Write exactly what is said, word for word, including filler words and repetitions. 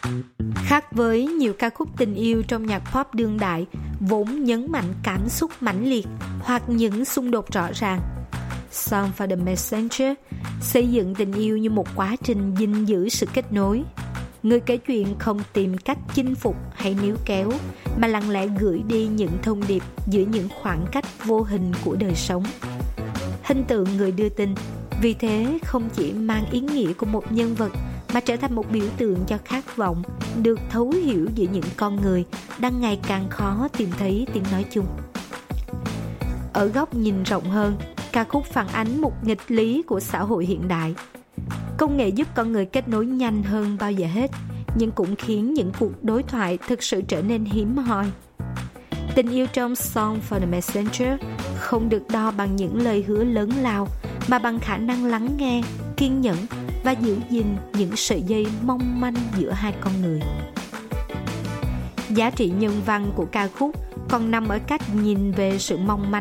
Khác với nhiều ca khúc tình yêu trong nhạc pop đương đại, vốn nhấn mạnh cảm xúc mãnh liệt hoặc những xung đột rõ ràng, Song for the Messenger xây dựng tình yêu như một quá trình gìn giữ sự kết nối. Người kể chuyện không tìm cách chinh phục hay níu kéo, mà lặng lẽ gửi đi những thông điệp giữa những khoảng cách vô hình của đời sống. Hình tượng người đưa tin vì thế không chỉ mang ý nghĩa của một nhân vật, mà trở thành một biểu tượng cho khát vọng được thấu hiểu giữa những con người đang ngày càng khó tìm thấy tiếng nói chung. Ở góc nhìn rộng hơn, ca khúc phản ánh một nghịch lý của xã hội hiện đại. Công nghệ giúp con người kết nối nhanh hơn bao giờ hết, nhưng cũng khiến những cuộc đối thoại thực sự trở nên hiếm hoi. Tình yêu trong Song for the Messenger không được đo bằng những lời hứa lớn lao, mà bằng khả năng lắng nghe, kiên nhẫn và giữ gìn những sợi dây mong manh giữa hai con người. Giá trị nhân văn của ca khúc còn nằm ở cách nhìn về sự mong manh